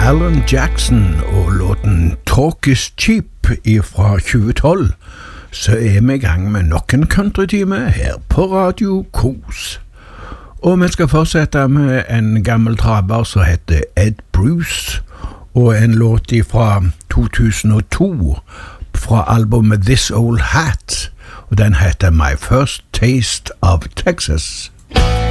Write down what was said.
Alan Jackson og låten Talk is Cheap fra 2012, så vi i gang med nok en countrytime her på Radio Kos. Og vi skal fortsette med en gammel traber som heter Ed Bruce, og en låt fra 2002 fra albumet This Old Hat, og den heter My First Taste of Texas.